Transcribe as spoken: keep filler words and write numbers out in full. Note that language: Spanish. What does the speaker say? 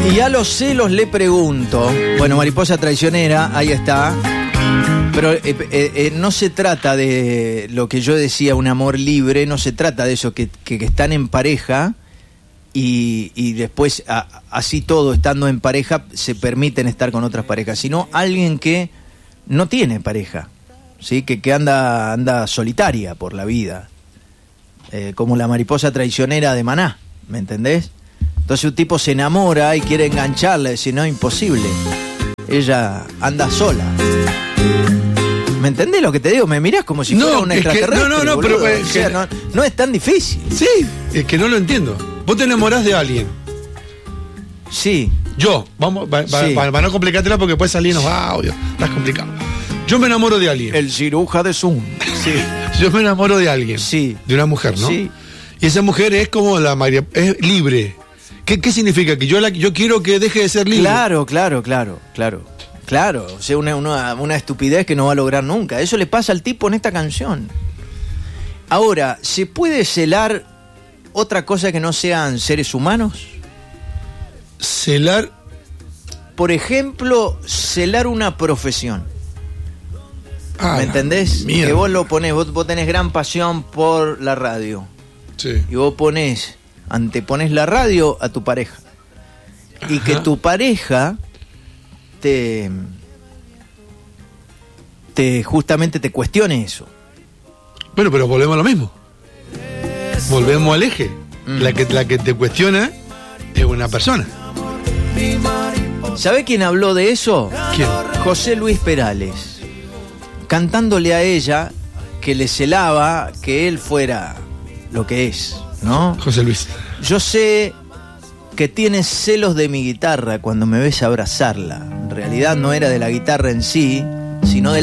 Y a los celos le pregunto, bueno, mariposa traicionera, ahí está, pero eh, eh, eh, no se trata de lo que yo decía, un amor libre, no se trata de eso, que, que, que están en pareja y, y después, a, así todo, estando en pareja, se permiten estar con otras parejas, sino alguien que no tiene pareja, ¿sí? que, que anda, anda solitaria por la vida, eh, como la mariposa traicionera de Maná, ¿me entendés? Entonces un tipo se enamora y quiere engancharla, decir, no, imposible. Ella anda sola. ¿Me entendés lo que te digo? Me mirás como si no, fuera un extraterrestre. Que, no, no, no, boludo. pero O sea, que, no, no es tan difícil. Sí, es que no lo entiendo. Vos te enamorás de alguien. Sí. Yo, vamos, para sí. pa, pa no complicártela porque después salir nos va audio. Estás complicado. Yo me enamoro de alguien. El ciruja de Zoom. Sí. Yo me enamoro de alguien. Sí. De una mujer, ¿no? Sí. Y esa mujer es como la María, es libre. ¿Qué, qué significa? Que yo la, yo quiero que deje de ser libre. Claro, claro, claro, claro. Claro, o sea, una, una, una estupidez que no va a lograr nunca. Eso le pasa al tipo en esta canción. Ahora, ¿se puede celar otra cosa que no sean seres humanos? Celar. Por ejemplo, celar una profesión. Ah, ¿me entendés? Mierda. Que vos lo ponés, vos, vos tenés gran pasión por la radio. Sí. Y vos ponés, anteponés la radio a tu pareja. Ajá. Y que tu pareja te, te justamente te cuestione eso. Bueno, pero volvemos a lo mismo. Volvemos al eje. Mm. La que, la que te cuestiona es una persona. ¿Sabe quién habló de eso? ¿Quién? José Luis Perales, cantándole a ella que le celaba que él fuera lo que es, ¿no? José Luis. Yo sé que tienes celos de mi guitarra cuando me ves abrazarla. En realidad no era de la guitarra en sí, sino de la